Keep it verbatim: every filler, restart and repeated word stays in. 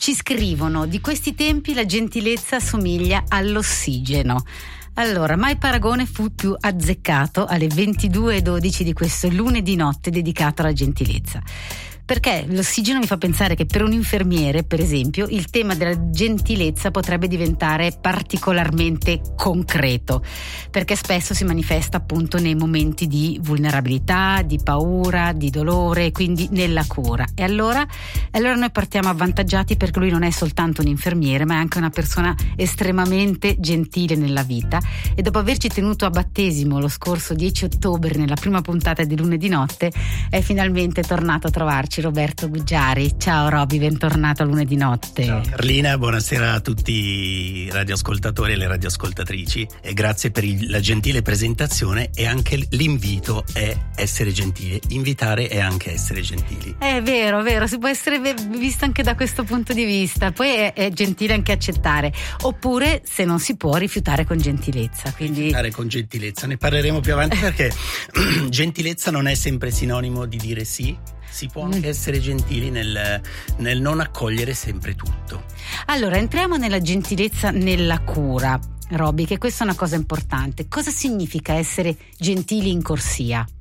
Ci scrivono: di questi tempi la gentilezza somiglia all'ossigeno. Allora, mai paragone fu più azzeccato alle ventidue e dodici di questo lunedì notte dedicato alla gentilezza. Perché l'ossigeno mi fa pensare che per un infermiere, per esempio, il tema della gentilezza potrebbe diventare particolarmente concreto, perché spesso si manifesta appunto nei momenti di vulnerabilità, di paura, di dolore, quindi nella cura. E allora, allora noi partiamo avvantaggiati, perché lui non è soltanto un infermiere, ma è anche una persona estremamente gentile nella vita, e dopo averci tenuto a battesimo lo scorso dieci ottobre nella prima puntata di lunedì notte è finalmente tornato a trovarci Roberto Guggiari. Ciao Roby, bentornato a lunedì notte. Ciao Carlina, buonasera a tutti i radioascoltatori e le radioascoltatrici, e grazie per il, la gentile presentazione. E anche l'invito è essere gentili, invitare è anche essere gentili. È vero, vero, si può essere visto anche da questo punto di vista. Poi è, è gentile anche accettare, oppure se non si può rifiutare con gentilezza. Quindi rifiutare con gentilezza, ne parleremo più avanti, perché gentilezza non è sempre sinonimo di dire sì. Si può anche essere gentili nel, nel non accogliere sempre tutto. Allora, entriamo nella gentilezza nella cura, Roby, che questa è una cosa importante. Cosa significa essere gentili in corsia?